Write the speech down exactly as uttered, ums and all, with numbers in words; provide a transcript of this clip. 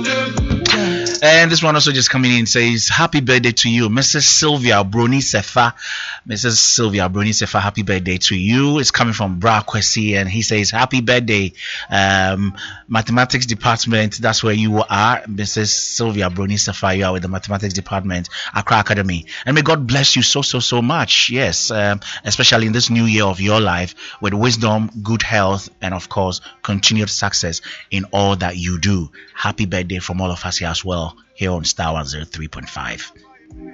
And this one also just coming in says, happy birthday to you, Missus Sylvia Bruni Sefa. Missus Sylvia Bruni Sefa, happy birthday to you. It's coming from Bra Kwesi, and he says, happy birthday, um, mathematics department. That's where you are, Missus Sylvia Bruni Sefa. You are with the mathematics department, Accra Academy. And may God bless you so, so, so much. Yes, um, especially in this new year of your life, with wisdom, good health, and of course, continued success in all that you do. Happy birthday from all of us here as well, here on Star one oh three point five.